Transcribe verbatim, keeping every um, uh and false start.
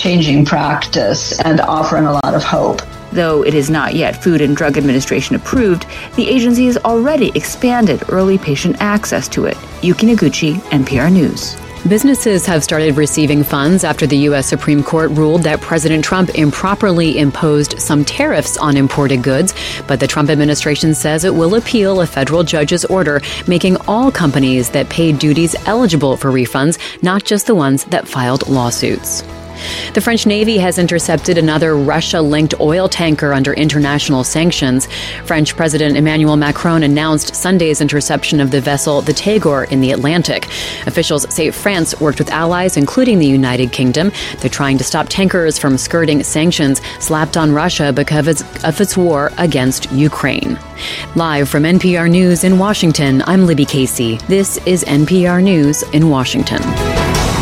changing practice and offering a lot of hope. Though it is not yet Food and Drug Administration approved, the agency has already expanded early patient access to it. Yuki Noguchi, N P R News. Businesses have started receiving funds after the U S Supreme Court ruled that President Trump improperly imposed some tariffs on imported goods, but the Trump administration says it will appeal a federal judge's order making all companies that paid duties eligible for refunds, not just the ones that filed lawsuits. The French Navy has intercepted another Russia-linked oil tanker under international sanctions. French President Emmanuel Macron announced Sunday's interception of the vessel the Tagore in the Atlantic. Officials say France worked with allies, including the United Kingdom. They're trying to stop tankers from skirting sanctions slapped on Russia because of its war against Ukraine. Live from N P R News in Washington, I'm Libby Casey. This is N P R News in Washington.